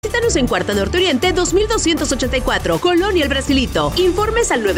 Visítanos en Cuarta Norte Oriente 2284, Colonia El Brasilito. Informes al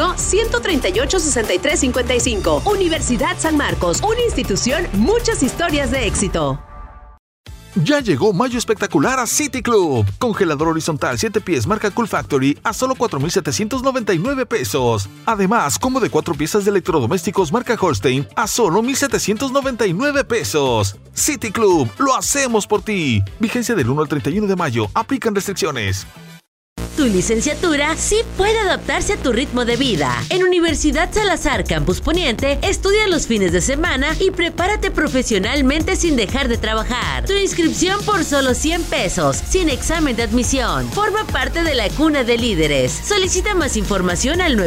961-138-6355. Universidad San Marcos, una institución, muchas historias de éxito. Ya llegó mayo espectacular a City Club. Congelador horizontal 7 pies marca Cool Factory a solo 4,799 pesos. Además, combo de 4 piezas de electrodomésticos marca Holstein a solo 1,799 pesos. City Club, lo hacemos por ti. Vigencia del 1 al 31 de mayo. Aplican restricciones. Tu licenciatura sí puede adaptarse a tu ritmo de vida. En Universidad Salazar Campus Poniente, estudia los fines de semana y prepárate profesionalmente sin dejar de trabajar. Tu inscripción por solo 100 pesos, sin examen de admisión. Forma parte de la cuna de líderes. Solicita más información al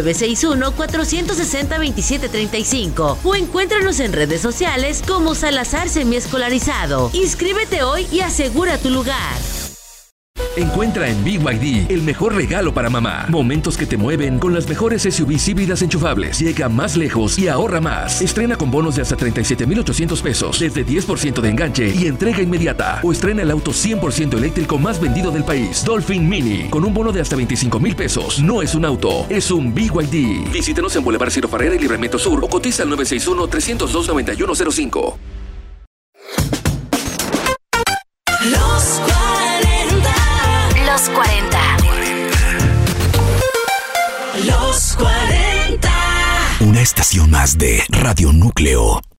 961-460-2735 o encuéntranos en redes sociales como Salazar Semiescolarizado. Inscríbete hoy y asegura tu lugar. Encuentra en BYD el mejor regalo para mamá. Momentos que te mueven con las mejores SUVs híbridas enchufables. Llega más lejos y ahorra más. Estrena con bonos de hasta 37,800 pesos, desde 10% de enganche y entrega inmediata. O estrena el auto 100% eléctrico más vendido del país, Dolphin Mini, con un bono de hasta 25,000 pesos. No es un auto, es un BYD. Visítenos en Boulevard Ciro Farrera y Libramiento Sur o cotiza al 961-302-9105. Los 40. Los 40. Una estación más de Radio Núcleo.